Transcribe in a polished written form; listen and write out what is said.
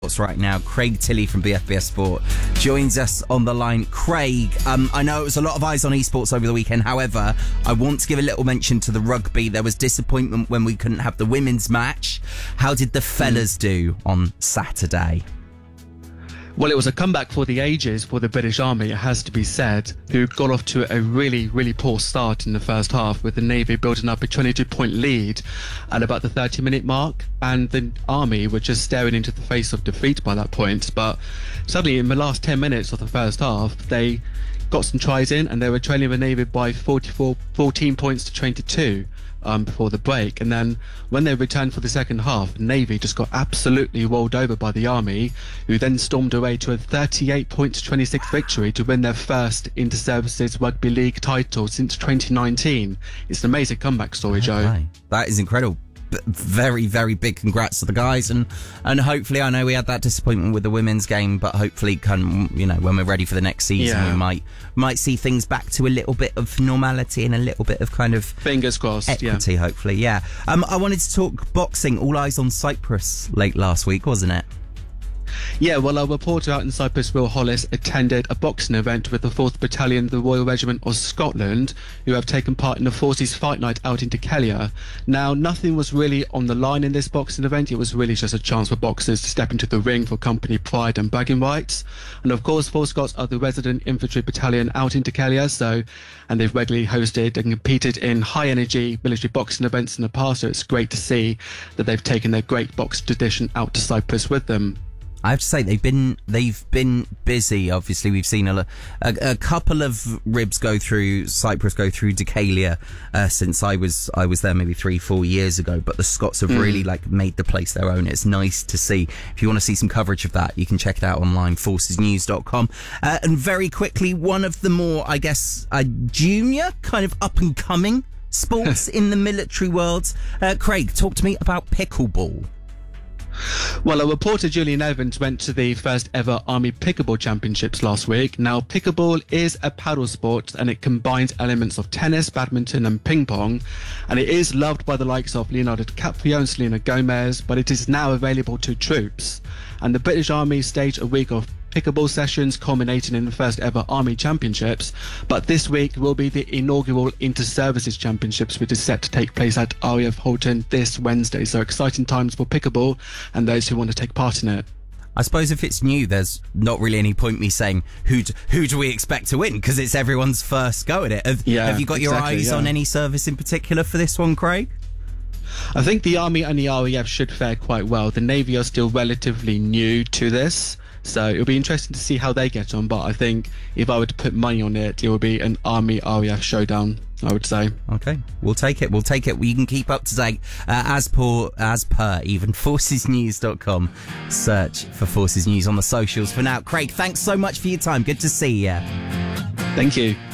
Right now, Craig Tilley from BFBS Sport joins us on the line. Craig, I know it was a lot of eyes on esports over the weekend. However, I want to give a little mention to the rugby. There was disappointment when we couldn't have the women's match. How did the fellas do on Saturday? Well, it was a comeback for the ages for the British Army, it has to be said, who got off to a really, really poor start in the first half, with the Navy building up a 22-point lead at about the 30-minute mark, and the Army were just staring into the face of defeat by that point. But suddenly, in the last 10 minutes of the first half, they got some tries in, and they were trailing the Navy by 14 points to 22. Before the break, and then when they returned for the second half, Navy just got absolutely rolled over by the Army, who then stormed away to a 38-26 victory to win their first Inter-Services Rugby League title since 2019. It's an amazing comeback story, Joe. Right. That is incredible. Very, very big congrats to the guys, and hopefully, I know we had that disappointment with the women's game, but hopefully, when we're ready for the next season, we might see things back to a little bit of normality and a little bit of kind of fingers crossed equity. Hopefully, yeah. I wanted to talk boxing. All eyes on Cyprus late last week, wasn't it? Yeah, well, our reporter out in Cyprus, Will Hollis, attended a boxing event with the 4th Battalion, the Royal Regiment of Scotland, who have taken part in the Forces Fight Night out in Deucalion. Now, nothing was really on the line in this boxing event. It was really just a chance for boxers to step into the ring for company pride and bragging rights. And of course, Four Scots are the resident infantry battalion out in Deucalion, and they've regularly hosted and competed in high-energy military boxing events in the past, so it's great to see that they've taken their great boxing tradition out to Cyprus with them. I have to say they've been busy. Obviously, we've seen a couple of ribs go through Cyprus, go through Deucalion since I was there maybe 3-4 years ago. But the Scots have really made the place their own. It's nice to see. If you want to see some coverage of that, you can check it out online, forcesnews.com. And very quickly, one of the more, I guess, junior kind of up and coming sports in the military world. Craig, talk to me about pickleball. Well, our reporter Julian Evans went to the first ever Army Pickleball Championships last week. Now, pickleball is a paddle sport, and it combines elements of tennis, badminton and ping pong, and it is loved by the likes of Leonardo DiCaprio and Selena Gomez, but it is now available to troops. And the British Army staged a week of pickleball sessions culminating in the first ever Army Championships, but this week will be the inaugural Inter-Services Championships, which is set to take place at RAF Halton this Wednesday. So exciting times for pickleball and those who want to take part in it. I suppose if it's new, there's not really any point me saying who do we expect to win, because it's everyone's first go at it. Have you got your eyes on any service in particular for this one, Craig? I think the Army and the RAF should fare quite well. The Navy are still relatively new to this, so it'll be interesting to see how they get on. But I think if I were to put money on it, it would be an Army RAF showdown, I would say. Okay, we'll take it. You can keep up to date as per even forcesnews.com. Search for Forces News on the socials. For now, Craig, thanks so much for your time. Good to see you. Thank you.